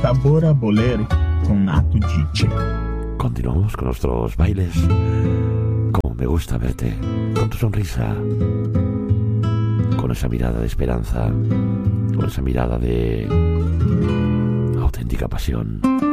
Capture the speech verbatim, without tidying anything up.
sabor a bolero con Nato Dice. Continuamos con nuestros bailes. Como me gusta verte, con tu sonrisa, con esa mirada de esperanza, con esa mirada de auténtica pasión.